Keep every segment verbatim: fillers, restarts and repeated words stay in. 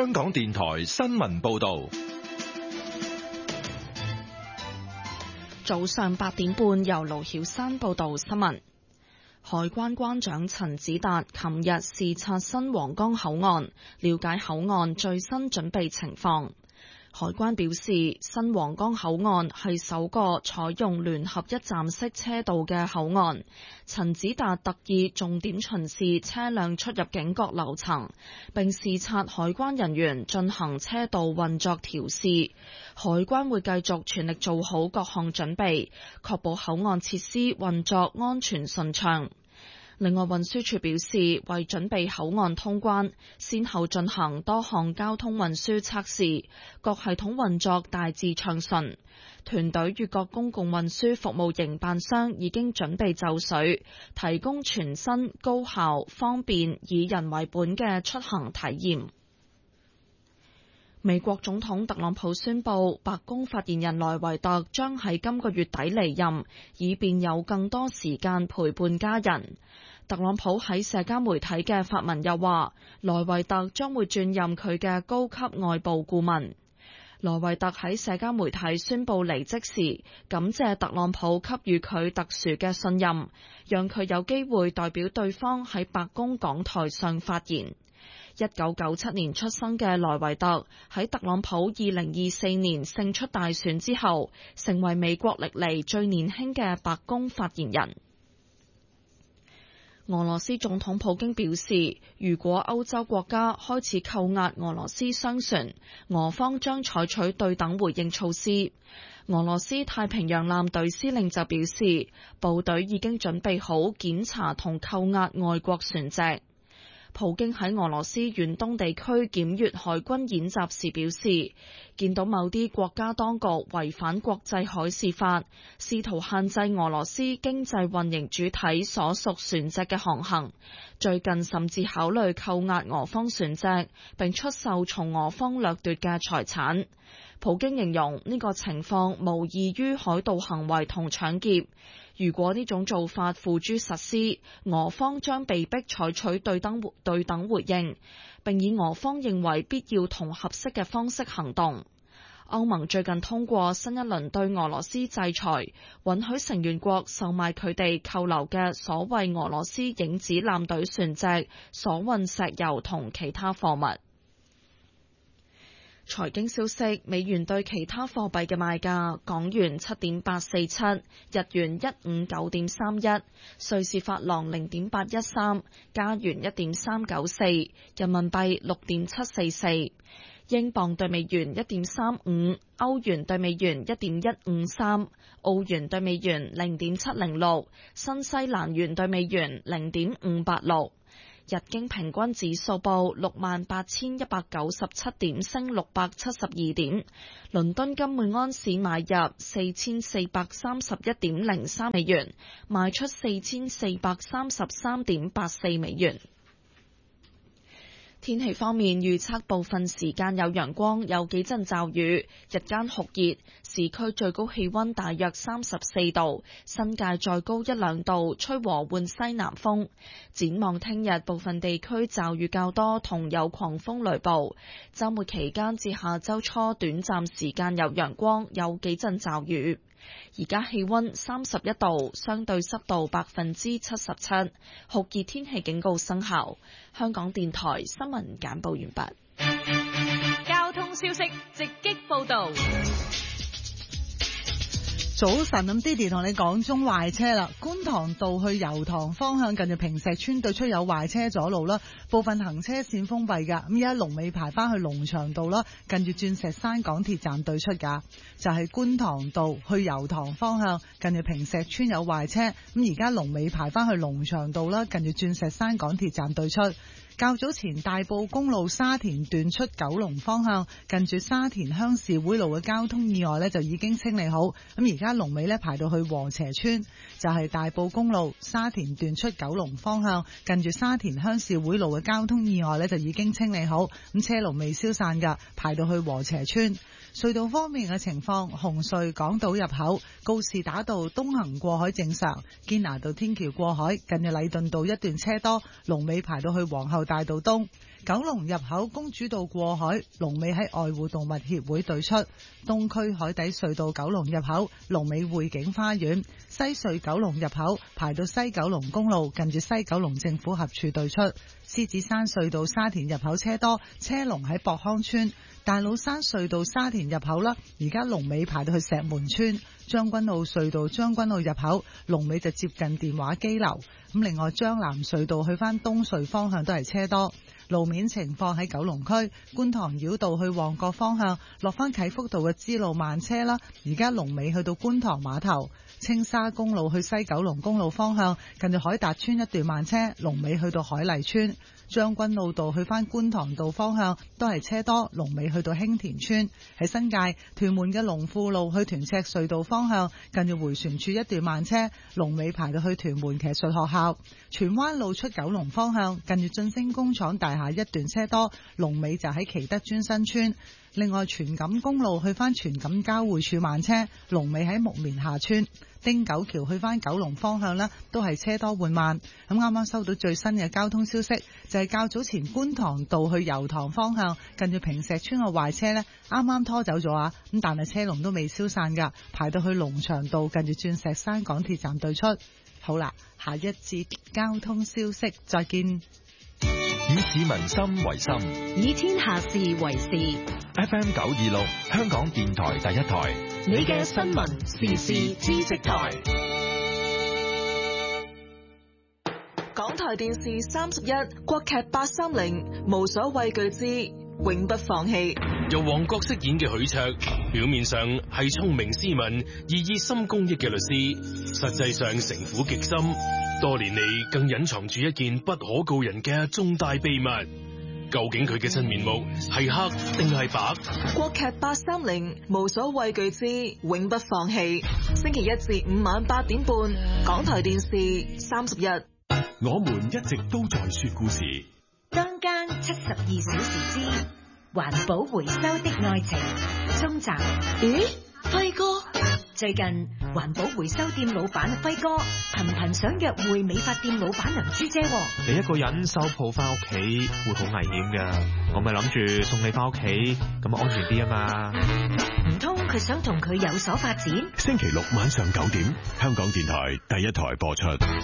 香港電台新聞報道。 早上八點半，由盧曉珊報道新聞。海關關長陳子達琴日視察新皇崗口岸，了解口岸最新準備情況。海關表示，新皇崗口岸係首個採用聯合一站式車道嘅口岸。陳子達特意重點巡視車輛出入境各樓層，並視察海關人員進行車道運作調試。海關會繼續全力做好各項準備，確保口岸設施運作安全順暢。另外，運輸署表示，為準備口岸通關，先後進行多項交通運輸測試，各系統運作大致暢順。團隊與各公共運輸服務營辦商已經準備就緒，提供全新、高效、方便、以人為本嘅出行體驗。美國總統特朗普宣布，白宮發言人萊維特將喺今個月底離任，以便有更多時間陪伴家人。特朗普喺社交媒體嘅發文又話，萊維特將會轉任佢嘅高級外部顧問。萊維特喺社交媒體宣布離職時，感謝特朗普給予佢特殊嘅信任，讓佢有機會代表對方喺白宮講台上發言。一九九七年出生嘅萊維特喺特朗普二零二四年勝出大選之後，成為美國歷嚟最年輕嘅白宮發言人。俄羅斯總統普京表示，如果歐洲國家開始扣押俄羅斯商船，俄方將採取對等回應措施。俄羅斯太平洋艦隊司令就表示，部隊已經準備好檢查同扣押外國船隻。普京喺俄羅斯遠東地區檢閱海軍演習時表示，見到某啲國家當局違反國際海事法，試圖限制俄羅斯經濟運營主體所屬船隻嘅航行，最近甚至考慮扣押俄方船隻，並出售從俄方掠奪嘅財產。普京形容呢個情況無異於海盜行為同搶劫。如果呢種做法付諸實施，俄方將被迫採取對等對等回應，並以俄方認為必要同合適嘅方式行動。歐盟最近通過新一輪對俄羅斯制裁，允許成員國售賣佢哋扣留嘅所謂俄羅斯影子艦隊船隻所運石油同其他貨物。財經消息，美元對其他貨幣嘅賣價：港元七點八四七，日元一五九點三一，瑞士法郎零點八一三，加元一點三九四，人民幣六點七四四，英鎊對美元一點三五，歐元對美元一點一五三，澳元對美元零點七零六，新西蘭元對美元零點五八六。日經平均指數報六萬八千一百九十七點，升六百七十二點。倫敦金每安士買入四千四百三十一點零三美元，賣出四千四百三十三點八四美元。天氣方面，預測部分時間有陽光，有幾陣驟雨，日間酷熱，市區最高氣溫大約三十四度，新界再高一兩度，吹和緩西南風。展望聽日，部分地區驟雨較多，同有狂風雷暴。週末期間至下週初，短暫時間有陽光，有幾陣驟雨。而家氣溫三十一度，相對濕度百分之七十七，酷熱天氣警告生效。香港電台新聞簡報完畢。 交通消息直擊報道。 早晨，咁 Diddy 同你講中壞車啦，觀塘道去油塘方向近住坪石邨對出有壞車阻路啦，部分行車線封閉噶。咁而家龍尾排翻去龍翔道啦，近住鑽石山港鐵站對出噶，就係、是、觀塘道去油塘方向近住坪石邨有壞車，咁而家龍尾排翻去龍翔道啦，近住鑽石山港鐵站對出。較早前大埔公路沙田段出九龍方向近住沙田鄉事會路嘅交通意外呢，就已經清理好，咁而家龍尾呢排到去禾輋邨，就係、是、大埔公路沙田段出九龍方向近住沙田鄉事會路嘅交通意外呢，就已經清理好，咁車龍未消散㗎，排到去禾輋邨。隧道方面嘅情況，紅隧港島入口告士打道東行過海正常，堅拿道天橋過海近住禮頓道一段車多，龍尾排到去皇后大道東。九龍入口公主道過海，龍尾喺愛護動物協會對出；東區海底隧道九龍入口，龍尾匯景花園；西隧九龍入口排到西九龍公路，近住西九龍政府合署對出；獅子山隧道沙田入口車多，車龍喺博康村；大老山隧道沙田入口啦，而家龍尾排到去石門村；將軍澳隧道將軍澳入口，龍尾就接近電話機樓。咁另外將南隧道去返東隧方向都係車多。路面情況喺九龍區觀塘繞道去旺角方向，落返啟福道嘅支路慢車啦。而家龍尾去到觀塘碼頭。青沙公路去西九龍公路方向，近住海達村一段慢車，龍尾去到海麗村。將軍澳道去返觀塘道方向都係車多，龍尾去到興田村。喺新界屯門嘅龍富路去屯赤隧道方向，近住回旋處一段慢車，龍尾排到去屯門騎術學校。荃灣路出九龍方向，近住晉升工廠大廈一段車多，龍尾就喺祈德尊新村。另外荃錦公路去返荃錦交匯處慢車，龍尾喺木棉下村。汀九橋去返九龍方向呢都係車多緩慢。咁啱啱收到最新嘅交通消息，就係較早前觀塘道去油塘方向，近住坪石村嘅壞車呢啱啱拖走咗啊！咁但係車龍都未消散㗎，排到去龍翔道近住鑽石山港鐵站對出。好啦，下一節交通消息再見。 以市民心為心， 以天下事為事。 F M 九二六，香港電台第一台， 你嘅新聞時事知識台。 港台電視三十一，國劇八三零，無所畏懼之永不放棄。 由黃覺飾演嘅許卓，表面上係聰明斯文、熠熠心公益嘅律師，實際上城府極深，多年嚟更隱藏住一件不可告人嘅重大秘密。究竟佢嘅真面目係黑定係白？ 國劇八三零，無所畏懼之永不放棄。星期一至五晚八點半，港台電視三十一。 我們一直都在說故事。 當間七十二小時之環保回收的愛情中集。 咦，輝哥？ 最近環保回收店老闆輝哥頻頻想約會美髮店老闆梁珠姐。 你一個人收鋪翻屋企會好危險噶，我咪諗住送你翻屋企，咁安全啲啊嘛。 唔通佢想同佢有所發展？ 星期六晚上九點，香港電台第一台播出。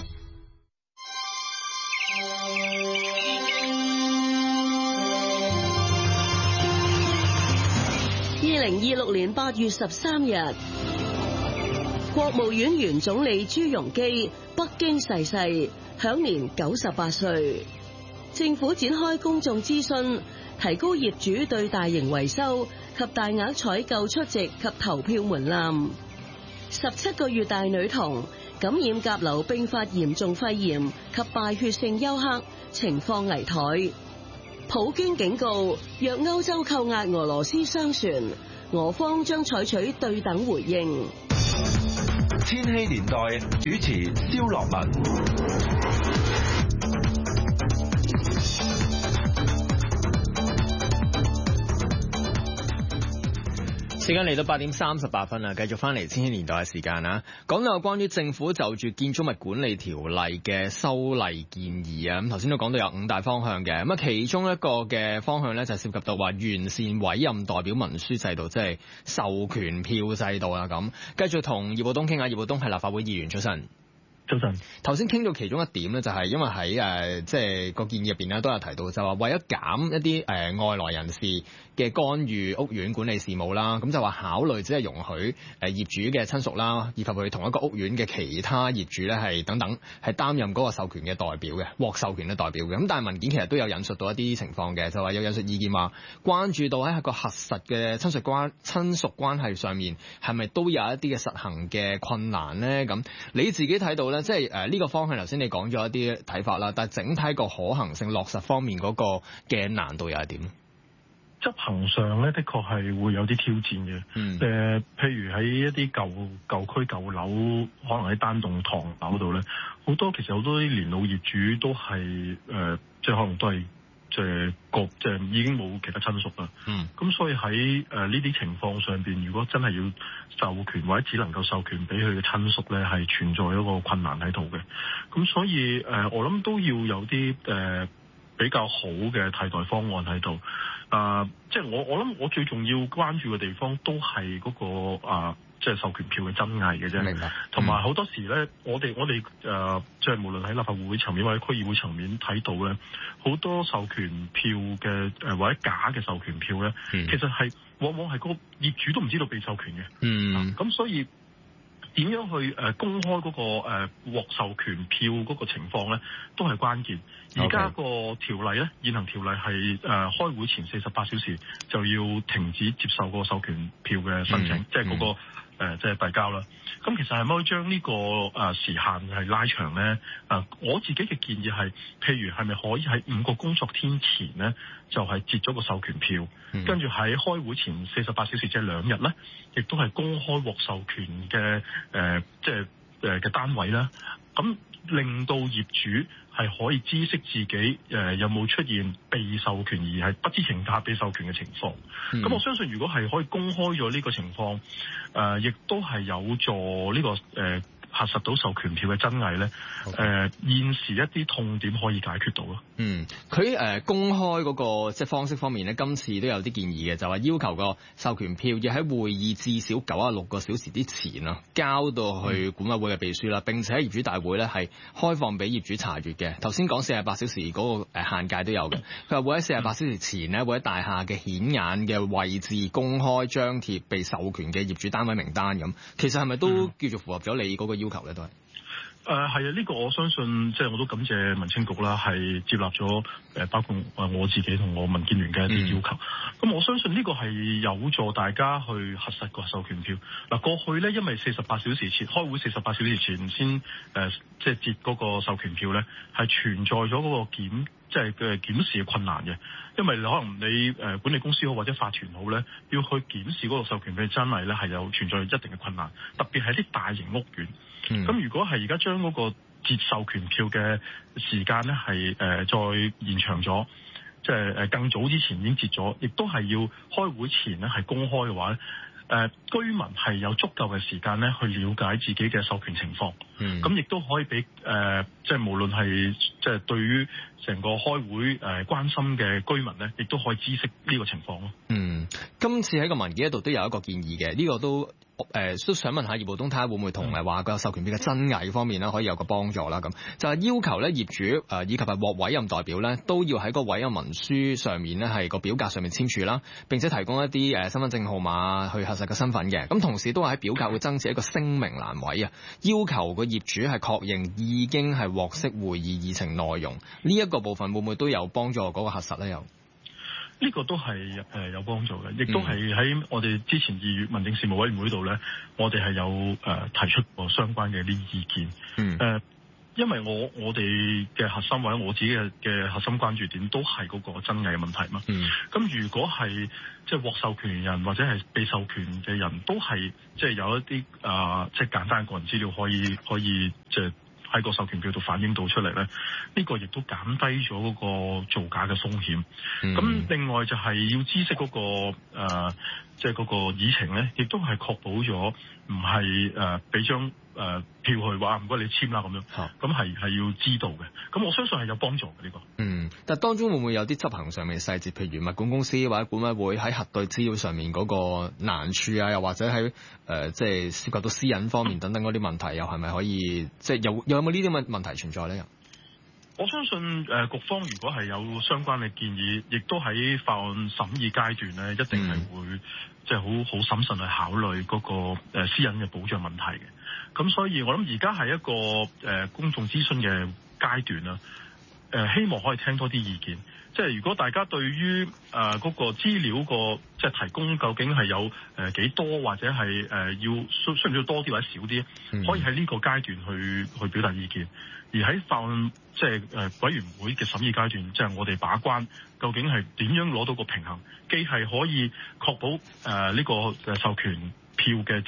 二零二六年八月十三日，國務院原總理朱鎔基北京逝世，享年九十八歲。政府展開公眾諮詢，提高業主對大型維修及大額採購出席及投票門檻。十七個月大女童感染甲流併發嚴重肺炎及敗血性休克，情況危殆。普京警告，若歐洲扣押俄羅斯商船，俄方將採取對等回應。 千禧年代主持蕭樂文。 時間嚟到八點三十八分啦，繼續翻嚟千禧年代嘅時間啦。講到有關於政府就住建築物管理條例嘅修例建議啊，咁頭先都講到有五大方向嘅，咁啊其中一個嘅方向咧就涉及到話完善委任代表文書制度，即係授權票制度啊咁。繼續同葉傲冬傾下，葉傲冬係立法會議員出身。 早晨， 頭先傾到其中一點咧，就係因為喺誒即係個建議入邊咧都有提到，就話為咗減一啲誒、呃、外來人士嘅干預屋苑管理事務啦，咁就話考慮只係容許誒業主嘅親屬啦，以及佢同一個屋苑嘅其他業主咧係等等係擔任嗰個授權嘅代表嘅，獲授權嘅代表嘅。咁但係文件其實都有引述到一啲情況嘅，就話有引述意見話關注到喺個核實嘅親屬關親屬關係上面係咪都有一啲嘅實行嘅困難咧？咁你自己睇到咧？即係誒呢個方向，頭先你講咗一啲睇法啦，但係整體個可行性落實方面嗰個嘅難度又係點？ 執行上咧，的確係會有啲挑戰嘅。嗯。誒、呃，譬如喺一啲舊舊區舊樓，可能喺單棟唐樓度咧，好多其實好多啲年老業主都係誒、呃，即係可能都係。即係個即係已經冇其他親屬啦。嗯。咁所以喺誒呢啲情況上邊，如果真係要授權或者只能夠授權俾佢嘅親屬咧，係存在一個困難喺度嘅。咁所以誒、呃，我諗都要有啲誒比較好嘅替代方案喺度。啊、呃，即係我我諗我最重要關注嘅地方都係嗰、嗰個啊。呃即係授權票嘅真偽嘅啫，明白。同埋好多時咧，我哋我哋誒，即係無論喺立法會層面或者區議會層面睇到咧，好多授權票嘅誒或者假嘅授權票咧，嗯、其實係往往係個業主都唔知道被授權嘅。嗯，咁、啊、所以點樣去誒公開嗰、嗰個誒獲授權票嗰個情況咧，都係關鍵。而家個條例咧，現行條例係誒、呃、開會前四十八小時就要停止接受個授權票嘅申請，嗯、即係嗰、嗰個。誒、呃，即係遞交啦。咁其實係咪可以將呢個誒、呃、時限係拉長咧？誒、呃，我自己嘅建議係，譬如係咪可以喺五個工作天前咧，就係、是、截咗個授權票，嗯、跟住喺開會前四十八小時，即係兩日咧，亦都係公開獲授權嘅誒、呃，即係誒嘅單位啦。咁令到業主係可以知悉自己誒、呃、有冇出現被授權而係不知情下被授權嘅情況。咁、嗯、我相信如果係可以公開咗呢個情況，誒、呃、亦都係有助呢、這個誒、呃、核實到授權票嘅真偽咧。誒、okay. 呃、現時一啲痛點可以解決到咯。嗯，佢誒、呃、公開嗰、那個即係方式方面咧，今次都有啲建議嘅，就話要求個授權票要喺會議至少九十六個小時之前啊，交到去管委會嘅秘書啦。並且喺業主大會咧係開放俾業主查閱嘅。頭先講四十八小時嗰個誒限界都有嘅。佢話會喺四十八小時前咧，會喺大廈嘅顯眼嘅位置公開張貼被授權嘅業主單位名單咁。其實係咪都叫做符合咗你嗰個要求咧？都係。誒係啊，呢、這個我相信即係我都感謝民青局啦，係接納咗誒包括誒我自己同我民建聯嘅一啲要求。咁、嗯、我相信呢個係有助大家去核實個授權票。嗱，過去咧，因為四十八小時前開會，四十八小時前先誒、呃、即係截嗰個授權票咧，係存在咗嗰個檢即係嘅檢視嘅困難嘅。因為可能你誒管理公司好或者法團好咧，要去檢視嗰個授權票真偽咧，係有存在一定嘅困難，特別係啲大型屋苑。咁、嗯、如果係而家將嗰個截授權票嘅時間咧係誒再延長咗，即係誒更早之前已經截咗，亦都係要開會前咧係公開嘅話咧，誒、呃、居民係有足夠嘅時間咧去了解自己嘅授權情況。嗯，咁亦都可以俾誒、呃、即係無論係即係對於成個開會誒、呃、關心嘅居民咧，亦都可以知悉呢個情況咯。嗯，今次喺個文件度都有一個建議嘅，呢、這個都。誒、呃、都想問下葉傲冬，睇下會唔會同誒話個授權票嘅真偽方面咧，可以有個幫助啦。咁就係要求咧業主誒、呃、以及係獲委任代表咧，都要喺個委任文書上面咧係個表格上面簽署啦，並且提供一啲誒、呃、身份證號碼去核實個身份嘅。咁同時都喺表格會增設一個聲明欄位啊，要求個業主係確認已經係獲悉會議議程內容。呢、這、一個部分會唔會都有幫助嗰個核實咧？又？呢個都係誒有幫助嘅，亦都係喺我哋之前二月民政事務委員會度咧，我哋係有誒提出過相關嘅啲意見。嗯。誒，因為我我哋嘅核心或者我自己嘅嘅核心關注點都係嗰個真偽嘅問題嘛。嗯。咁如果係即係獲授權人或者係被授權嘅人都係即係有一啲啊即係簡單嘅個人資料可以可以即係喺個授權表度反映到出嚟咧，呢、這個亦都減低咗嗰個造假嘅風險。咁、嗯、另外就係要知悉嗰、那個誒，即係嗰個議程咧，亦都係確保咗唔係誒俾張誒票去話唔該你簽啦咁樣。咁係係要知道嘅。咁我相信係有幫助嘅呢、這個。嗯，但係當中會唔會有啲執行上面嘅細節，譬如物管公司或者管委會喺核對資料上面嗰個難處啊，又或者喺誒即係涉及到私隱方面等等嗰啲問題，又係咪可以即係有有冇呢啲咁嘅問題存在咧？我相信誒、呃、局方如果係有相關嘅建議，亦都喺法案審議階段咧，一定係會即係好好審慎去考慮嗰、那個誒、呃、私隱嘅保障問題嘅。咁所以我諗而家係一個誒、呃、公眾諮詢嘅階段啦。誒、呃、希望可以聽多啲意見。即係如果大家對於誒嗰個資料個即係提供究竟係有誒幾多，或者係誒要需需唔需要多啲或者少啲，可以喺呢個階段去去表達意見。而喺法案即係誒委員會嘅審議階段，即係我哋把關究竟係點樣攞到個平衡，既係可以確保誒呢個誒授權票嘅真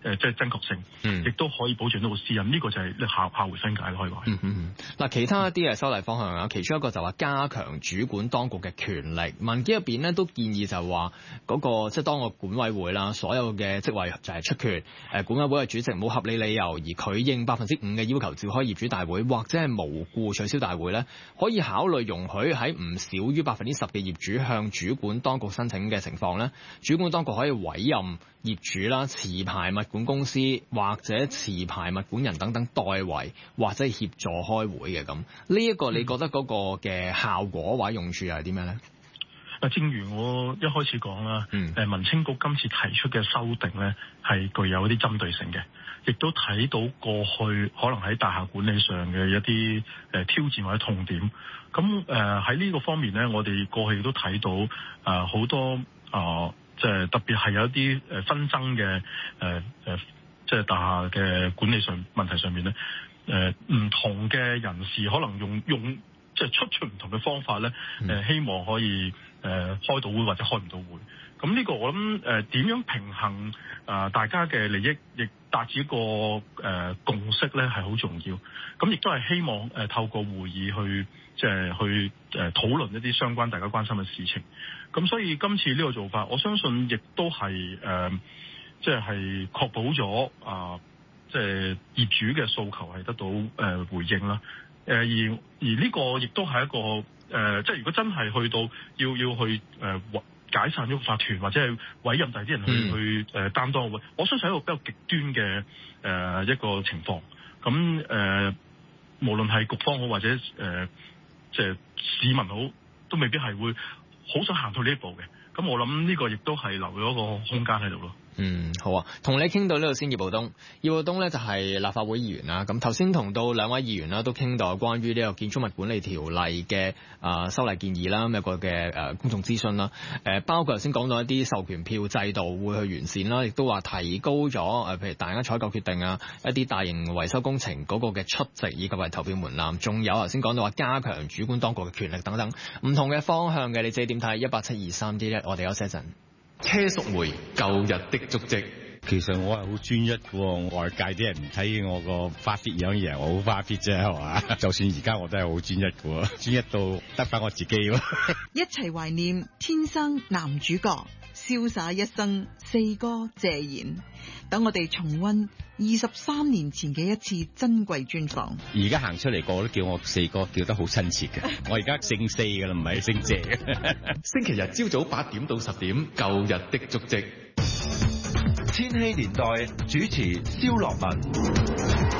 誒即係真確性，亦、嗯、都可以保障到個私隱。呢、這個就係下下回分解可以話。 嗯嗯嗱，其他一啲嘅修例方向啊，其中一個就話加強主管當局嘅權力。文件入邊咧都建議就係話嗰個即係當個管委會啦，所有嘅職位就係出缺，誒管委會嘅主席冇合理理由而拒應百分之五嘅要求召開業主大會，或者係無故取消大會咧，可以考慮容許喺唔少於百分之十嘅業主向主管當局申請嘅情況咧，主管當局可以委任業主啦、持牌物管公司或者持牌物管人等等代為或者係協助開會嘅咁。呢一個你覺得嗰個嘅效果或者用處係點樣咧？ 啊，正如我一開始講啦，誒、嗯、民青局今次提出嘅修訂咧，係具有一啲針對性嘅，亦都睇到過去可能喺大廈管理上嘅一啲誒挑戰或者痛點。咁誒喺呢個方面咧，我哋過去亦都睇到誒好、呃、多啊，即、呃、係特別係有一啲誒紛爭嘅誒誒，即係大廈嘅管理上問題上面咧，誒、呃、唔同嘅人士可能用用即係出出唔同嘅方法咧，誒、呃、希望可以。誒、呃、開到會或者開唔到會，咁呢個我諗誒點樣平衡啊、呃、大家嘅利益，亦達至一個誒、呃、共識咧係好重要。咁亦都係希望誒、呃、透過會議去即係去誒、呃、討論一啲相關大家關心嘅事情。咁所以今次呢個做法，我相信亦都係誒即係確保咗啊，即、呃、係、就是、業主嘅訴求係得到誒、呃、回應啦。誒、呃、而而呢個亦都係一個。誒、呃，即係如果真係去到要要去誒、呃、解散咗個法團，或者係委任第啲人去、嗯、去誒擔當個位，我相信係一個比較極端嘅誒、呃、一個情況。咁誒、呃，無論係局方好或者誒、呃、即係市民好，都未必係會好想行到呢一步嘅。咁我諗呢個亦都係留咗一個空間喺度咯。 嗯，好啊，同你傾到呢度先。葉傲冬，葉傲冬咧就係立法會議員啦。咁頭先同到兩位議員啦，都傾到關於呢個建築物管理條例嘅啊修例建議啦，咁有個嘅誒公眾諮詢啦。誒包括頭先講到一啲授權票制度會去完善啦，亦都話提高咗誒，譬如大家採購決定啊，一啲大型維修工程嗰個嘅出席以及係投票門檻，仲有頭先講到話加強主管當局嘅權力等等，唔同嘅方向嘅，你自己點睇？一八七二三啲咧，我哋休息一陣。車淑梅舊日的足跡， 其實我係好專一嘅，外界啲人唔睇我個花 fit 樣嘢，我好花 fit 啫，係嘛？就算而家我都係好專一嘅，專一到得翻我自己咯。 一齊懷念天生男主角，瀟灑一生四哥謝賢。等我哋重溫二十三年前嘅一次珍貴專訪。 而家行出嚟個都叫我四哥，叫得好親切嘅。我而家姓四噶啦，唔係姓謝。 星期日朝早八點到十點，舊日的足跡。千禧年代主持蕭樂文。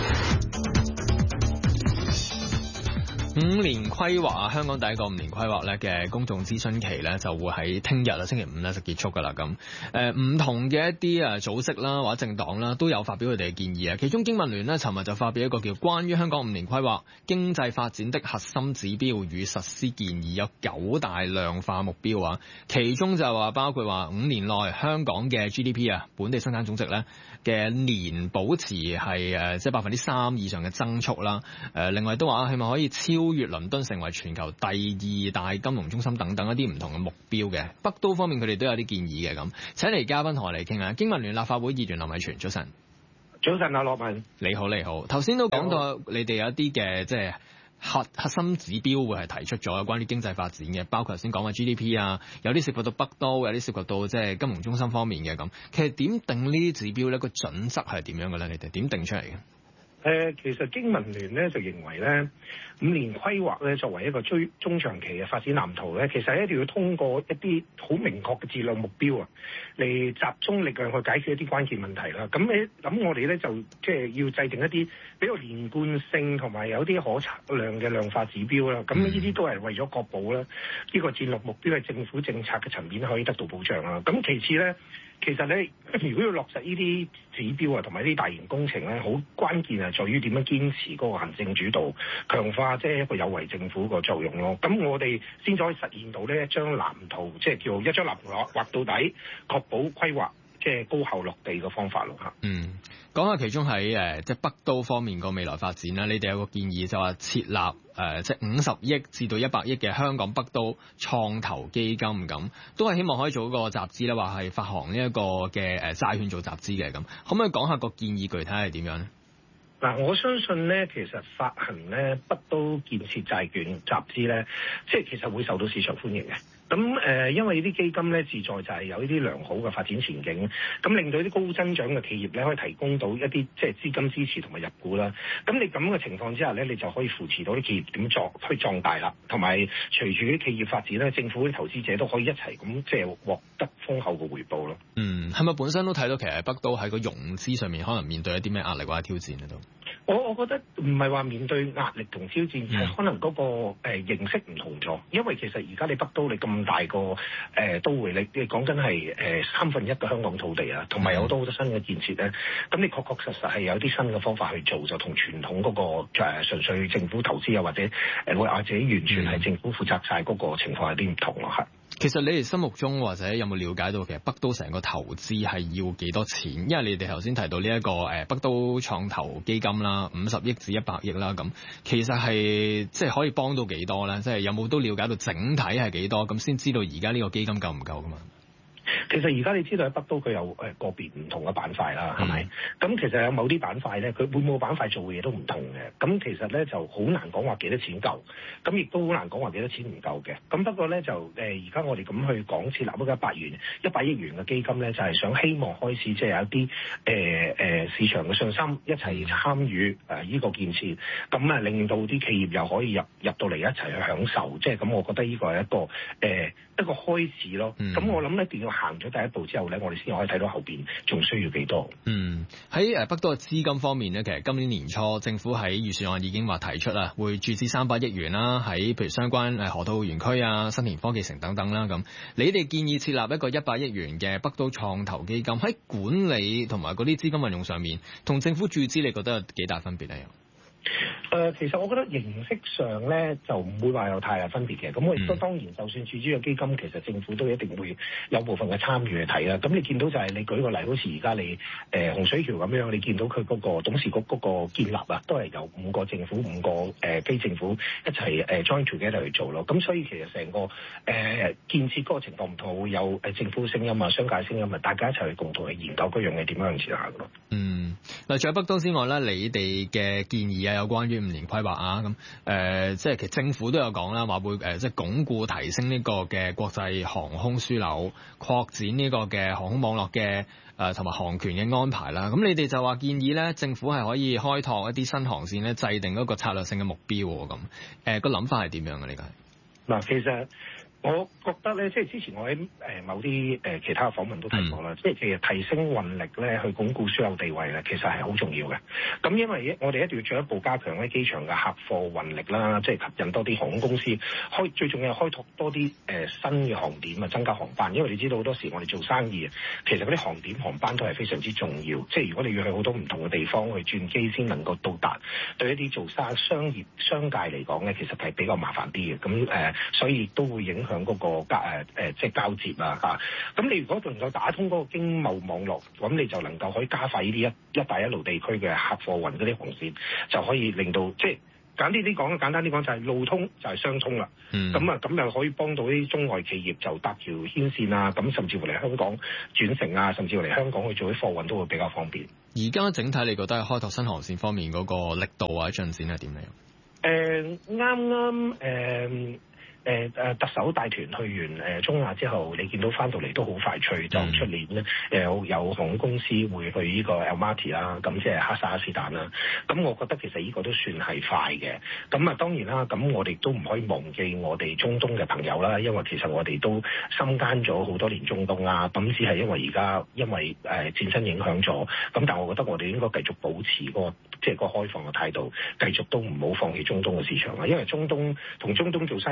五年規劃啊，香港第一個五年規劃咧嘅公眾諮詢期咧就會喺聽日啊，星期五咧就結束噶啦咁。誒唔同嘅一啲啊組織啦或者政黨啦都有發表佢哋嘅建議啊。其中經民聯咧尋日就發表一個叫關於香港五年規劃經濟發展的核心指標與實施建議，有九大量化目標啊。其中就話包括話五年內香港嘅 G D P 啊，本地生產總值咧嘅年保持係誒即係百分之三以上嘅增速啦。誒另外都話希望可以超超越倫敦成為全球第二大金融中心等等一啲唔同嘅目標嘅。北都方面佢哋都有啲建議嘅咁。請嚟嘉賓同我哋傾下。經民聯立法會議員林偉全，早晨。 早晨啊，羅文。你好， 你好。頭先都講到你哋有一啲嘅即係核核心指標會係提出咗關於經濟發展嘅，包括頭先講嘅 G D P 啊，有啲涉及到北都，有啲涉及到即係金融中心方面嘅咁。其實點定呢啲指標咧？個準則係點樣嘅咧？你哋點定出嚟嘅？ 誒，其實經民聯咧就認為咧，五年規劃咧作為一個追中長期嘅發展藍圖咧，其實一定要通過一啲好明確嘅質量目標啊，嚟集中力量去解決一啲關鍵問題啦。咁你咁我哋咧就即係要制定一啲比較連貫性同埋有啲可測量嘅量化指標啦。咁呢啲都係為咗確保咧呢個戰略目標係政府政策嘅層面可以得到保障啦。咁其次咧。其實咧，如果要落實呢啲指標啊，同埋呢啲大型工程咧，好關鍵係在於點樣堅持嗰個行政主導，強化即係一個有為政府個作用咯。咁我哋先至可以實現到呢一張藍圖，即係叫一張藍圖畫到底，確保規劃即係高效落地嘅方法咯嚇。 嗯，講下其中喺誒即係北都方面個未來發展啦，你哋有個建議就話設立誒、呃、即係五十億至到一百億嘅香港北都創投基金咁，都係希望可以做一個集資咧，話係發行呢一個嘅誒債券做集資嘅咁，可唔可以講下個建議具體係點樣咧？ 嗱，我相信咧，其實發行咧北都建設債券集資咧，即係其實會受到市場歡迎嘅。咁誒、呃，因為呢啲基金咧，自在就係有呢啲良好嘅發展前景，咁令到啲高增長嘅企業咧，可以提供到一啲即係資金支持同埋入股啦。咁你咁嘅情況之下咧，你就可以扶持到啲企業點作去壯大啦，同埋隨住啲企業發展咧，政府啲投資者都可以一齊咁即係獲得豐厚嘅回報咯。 嗯，係咪本身都睇到其實北都喺個融資上面可能面對一啲咩壓力或者挑戰咧都？ 我我覺得唔係話面對壓力同挑戰，係、嗯、可能嗰、那個誒、呃、形式唔同咗。因為其實而家你北都你咁大個誒、呃、都會，你你講緊係誒三分一嘅香港土地啊，同埋有好多好多新嘅建設咧。咁你確確實實係有啲新嘅方法去做，就同傳統嗰、那個誒、呃、純粹政府投資啊，或者誒或者完全係政府負責晒嗰個情況有啲唔同咯，係。 其實你哋心目中或者有冇了解到其實北都成個投資係要幾多錢？因為你哋頭先提到呢、這、一個誒北都創投基金啦，五十億至一百億啦，咁其實係即係可以幫到幾多咧？即係有冇都了解到整體係幾多？咁先知道而家呢個基金夠唔夠噶嘛？ 其實而家你知道喺北都佢有誒個別唔同嘅板塊啦，係咪？咁、嗯、其實有某啲板塊咧，佢每個板塊做嘅嘢都唔同嘅。咁其實咧就好難講話幾多錢夠，咁亦都好難講話幾多錢唔夠嘅。咁不過咧就誒而家我哋咁去講設立一個一百元一百億元嘅基金咧，就係、是、想希望開始即係有一啲誒誒市場嘅信心一齊參與誒呢個建設，咁啊令到啲企業又可以入入到嚟一齊去享受。即係咁，我覺得呢個係一個誒、呃、一個開始咯。咁、嗯、我諗一定要行咗第一步之後咧，我哋先可以睇到後邊仲需要幾多。 嗯，喺誒北都嘅資金方面咧，其實今年年初政府喺預算案已經話提出啦，會注資三百億元啦，喺譬如相關誒河套園區啊、新田科技城等等啦。咁你哋建議設立一個一百億元嘅北都創投基金，喺管理同埋嗰啲資金運用上面，同政府注資，你覺得有幾大分別咧？ 誒、呃，其實我覺得形式上咧就唔會話有太大分別嘅。咁我亦都當然，就算注資嘅基金，其實政府都一定會有部分嘅參與去睇啦。咁你見到就係、是、你舉個例，好似而家你誒、呃、洪水橋咁樣，你見到佢嗰個董事局嗰個建立啊，都係由五個政府、五個誒、呃、非政府一齊誒、呃、join together 去做咯。咁所以其實成個誒、呃、建設嗰個情況唔同，會有誒政府聲音啊、商界聲音啊，大家一齊去共同去研究嗰樣嘢點樣向前行咯。 嗯，嗱，除咗北都之外咧，你哋嘅建議啊，有關於五年規劃啊，咁誒、呃，即係其實政府都有講啦，話會誒、呃，即係鞏固提升呢個嘅國際航空樞紐，擴展呢個嘅航空網絡嘅誒同埋航權嘅安排啦。咁你哋就話建議咧，政府係可以開拓一啲新航線咧，制定一個策略性嘅目標喎。咁誒個諗法係點樣嘅呢個？ 嗱，其實我覺得咧，即係之前我喺誒某啲誒其他嘅訪問都提過啦，即係其實提升運力咧，去鞏固樞紐地位咧，其實係好重要嘅。咁因為我哋一定要進一步加強咧機場嘅客貨運力啦，即係吸引多啲航空公司開，最重要係開拓多啲誒新嘅航點啊，增加航班。因為你知道好多時我哋做生意啊，其實嗰啲航點航班都係非常之重要。即係如果你要去好多唔同嘅地方去轉機先能夠到達，對一啲做生商業商界嚟講咧，其實係比較麻煩啲嘅。咁誒、呃，所以都會影響嗰、那個交誒誒即係交接啊嚇。咁你如果能夠打通嗰個經貿網絡，咁你就能夠可以加快呢啲一一帶一路地區嘅客貨運嗰啲航線，就可以令到即係簡單啲講，簡單啲講就係路通就係商通啦。咁啊咁又可以幫到啲中外企業就搭條牽線啊，咁甚至乎嚟香港轉乘啊，甚至乎嚟香港去做啲貨運都會比較方便。 而家整體你覺得開拓新航線方面嗰個力度或者進展係點樣？ 誒啱啱誒。誒誒特首帶團去完誒中亞之後，你見到翻到嚟都好快脆，就出年咧誒有航空公司會去呢個 Almaty 啦，咁即係哈薩克斯坦啦。咁我覺得其實呢個都算係快嘅。咁啊當然啦，咁我哋都唔可以忘記我哋中東嘅朋友啦，因為其實我哋都深耕咗好多年中東啊。咁只係因為而家因為誒戰爭影響咗，咁但係我覺得我哋應該繼續保持嗰個即係個開放嘅態度，繼續都唔好放棄中東嘅市場啊。因為中東同中東做生意真係先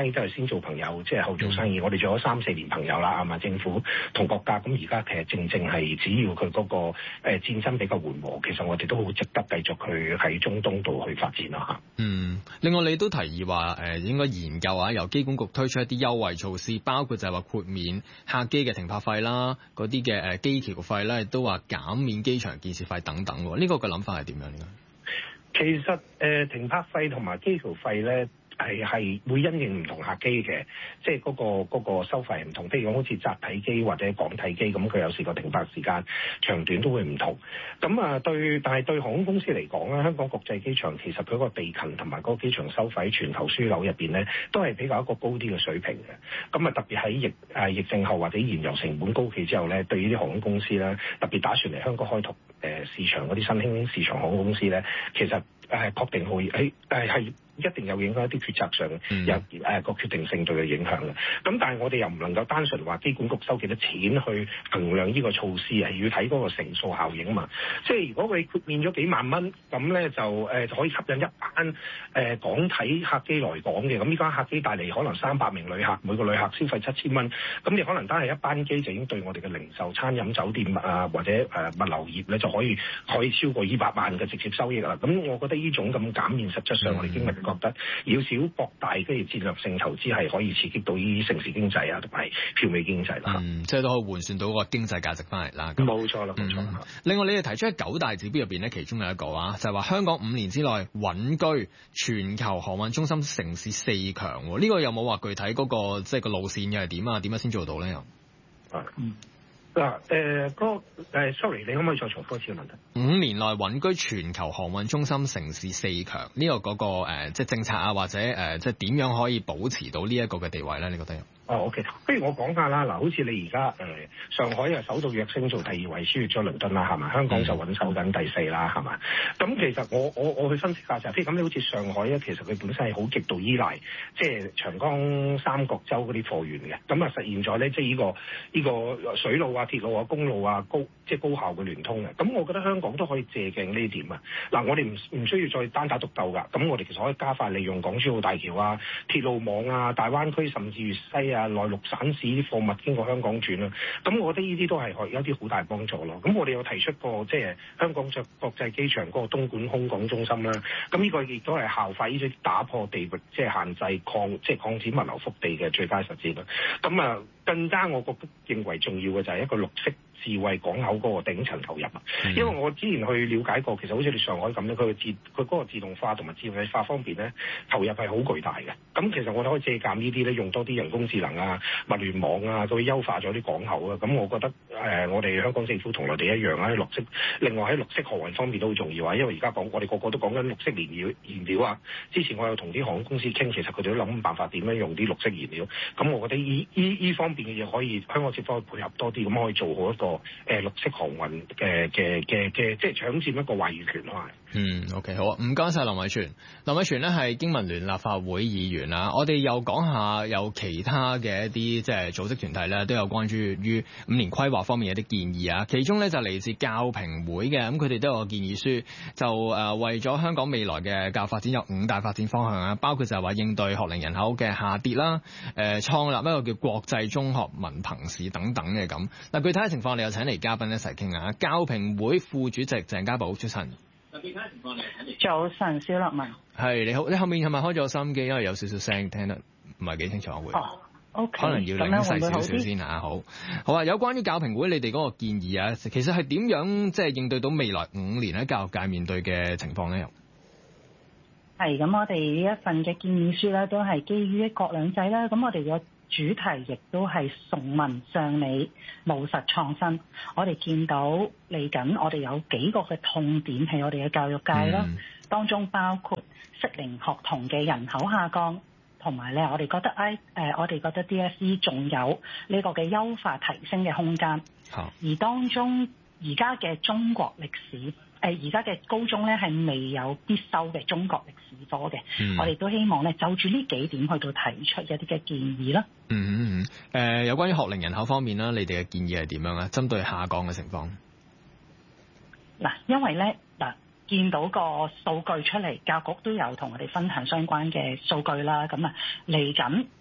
先做朋友，即係後做生意。我哋做咗三四年朋友啦，係嘛？政府同國家咁而家其實正正係只要佢嗰個誒戰爭比較緩和，其實我哋都好值得繼續去喺中東度去發展啦嚇。 嗯，另外你都提議話誒應該研究下由機管局推出一啲優惠措施，包括就係話豁免客機嘅停泊費啦，嗰啲嘅誒機橋費咧，都話減免機場建設費等等。呢、這個嘅諗法係點樣呢？ 其實誒、呃、停泊費同埋機橋費咧。係係會因應唔同客機嘅，即係嗰個嗰個收費唔同。譬如講好似集體機或者港體機咁，佢有時個停泊時間長短都會唔同。咁啊對，但係對航空公司嚟講咧，香港國際機場其實佢個地勤同埋嗰個機場收費全球樞紐入邊咧，都係比較一個高啲嘅水平嘅。咁啊特別喺疫誒疫症後或者燃油成本高企之後咧，對於啲航空公司咧，特別打算嚟香港開拓誒市場嗰啲新興市場航空公司咧，其實誒確定會喺誒係。一定有影響一啲決策上有誒個決定性對佢影響嘅。咁但係我哋又唔能夠單純話機管局收幾多錢去衡量呢個措施，係要睇嗰個乘數效應啊嘛。即係如果佢豁免咗幾萬蚊，咁咧就誒就可以吸引一班誒港體客機來港嘅。咁呢間客機帶嚟可能三百名旅客，每個旅客消費七千蚊。咁你可能單係一班機就已經對我哋嘅零售、餐飲、酒店啊或者誒物流業咧就可以可以超過二百萬嘅直接收益啦。咁我覺得呢種咁減免，實質上我哋經歷覺得要小博大，跟住戰略性投資係可以刺激到呢啲城市經濟啊，同埋票尾經濟啦。 嗯，即係都可以換算到個經濟價值翻嚟啦。 冇錯啦，冇錯啦、嗯。 另外，你哋提出嘅九大指標入邊咧，其中有一個啊，就係話香港五年之內穩居全球航運中心城市四強。呢、這個有冇話具體嗰、那個即係、就是、個路線又係點啊？點樣先做到咧？又嗯。嗱，誒嗰誒，sorry，你可唔可以再重複一次嘅問題？ 五年內穩居全球航運中心城市四強，呢、這個嗰、那個誒、呃，即係政策啊，或者誒、呃，即係點樣可以保持到呢一個嘅地位咧？你覺得？ 哦 ，OK，不如我講下啦。嗱，好似你而家誒上海又首度躍升做第二位，超越咗倫敦啦，係嘛？香港就穩守緊第四啦，係嘛？咁其實我我我去分析下就係，譬如咁，你好似上海咧，其實佢本身係好極度依賴即係長江三角洲嗰啲貨源嘅，咁啊實現咗咧，即係呢個呢個水路啊、鐵路啊、公路啊高即係高效嘅聯通嘅。咁我覺得香港都可以借鏡呢點啊。嗱，我哋唔唔需要再單打獨鬥㗎。咁我哋其實可以加快利用港珠澳大橋啊、鐵路網啊、大灣區甚至粵西啊、內陸省市啲貨物經過香港轉啦，咁我覺得呢啲都係有啲好大幫助咯。咁我哋有提出過即係香港國國際機場嗰個東莞空港中心啦，咁呢個亦都係效法呢啲打破地域即係限制擴即係擴展物流腹地嘅最佳實踐啦。咁啊，更加我覺得認為重要嘅就係一個綠色智慧港口嗰個頂層投入啊。因為我之前去了解過，其實好似你上海咁咧，佢嘅自佢嗰個自動化同埋智慧化方面咧，投入係好巨大嘅。咁其實我哋可以借鑑呢啲咧，用多啲人工智能啊、物聯網啊，佢優化咗啲港口啊。咁我覺得誒、呃，我哋香港政府同內地一樣啊，綠色。另外喺綠色航運方面都好重要啊，因為而家講我哋個個都講緊綠色燃料燃料啊。之前我有同啲航空公司傾，其實佢哋都諗辦法點樣用啲綠色燃料。咁我覺得依依依方面嘅嘢可以香港政府可以配合多啲，咁可以做好一個誒、呃、綠色航運嘅嘅嘅嘅，即係搶佔一個話語權咯。 嗯 ，OK， 好啊，唔該晒林偉全。林偉全呢係經民聯立法會議員啊。我哋又講下有其他嘅一啲即係組織團體咧，都有關注於五年規劃方面有啲建議啊。其中咧就嚟自教評會嘅，咁佢哋都有個建議書，就誒、呃、為咗香港未來嘅教育發展有五大發展方向啊，包括就係話應對學齡人口嘅下跌啦，誒、呃、創立一個叫國際中學文憑試等等嘅咁。嗱，具體嘅情況，我哋又請嚟嘉賓一齊傾下。教評會副主席鄭家寶，早晨。 早晨，蕭樂文。 係，你好，你後面係咪開咗收音機？因為有少少聲，聽得唔係幾清楚。會哦，OK， 可能要擰細少少先嚇。好，好啊。有關於教評會你哋嗰個建議啊，其實係點樣即係應對到未來五年喺教育界面對嘅情況咧？ 係咁，我哋呢一份嘅建議書咧，都係基於一國兩制啦。咁我哋嘅主題亦都係崇文尚理、務實創新。我哋見到嚟緊，我哋有幾個嘅痛點係我哋嘅教育界啦、嗯，當中包括適齡學童嘅人口下降，同埋咧我哋覺得 I 誒我哋覺得 D S E 仲有呢個嘅優化提升嘅空間。 好， 而當中而家嘅中國歷史。誒而家嘅高中咧係未有必修嘅中國歷史科嘅、嗯，我哋都希望咧就住呢幾點去到提出一啲嘅建議啦。 嗯嗯嗯。誒、呃、有關於學齡人口方面啦，你哋嘅建議係點樣啊？針對下降嘅情況。 嗱，因為咧嗱，見到個數據出嚟，教局都有同我哋分享相關嘅數據啦。咁啊，嚟緊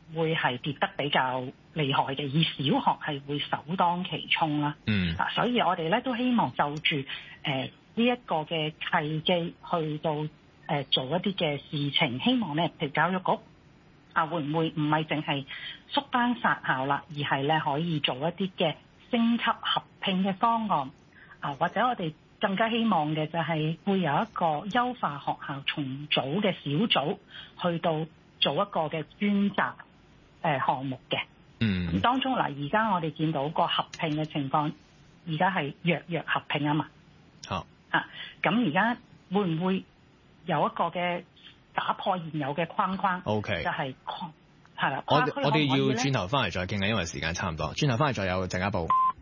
會係跌得比較厲害嘅，而小學係會首當其衝啦。 嗯， 啊，所以我哋咧都希望就住誒呢一個嘅契機去到誒、呃、做一啲嘅事情，希望咧譬如教育局啊會唔會唔係淨係縮班殺校啦，而係咧可以做一啲嘅升級合併嘅方案啊，或者我哋更加希望嘅就係會有一個優化學校重組嘅小組去到做一個嘅專責誒項目嘅。 嗯， 咁當中嗱，而家我哋見到個合併嘅情況，而家係弱弱合併啊嘛。 好啊，咁而家會唔會有一個嘅打破現有嘅框框 ？OK， 就係係啦。 我我哋要轉頭翻嚟再傾啊，因為時間差唔多。轉頭翻嚟再有陣間報。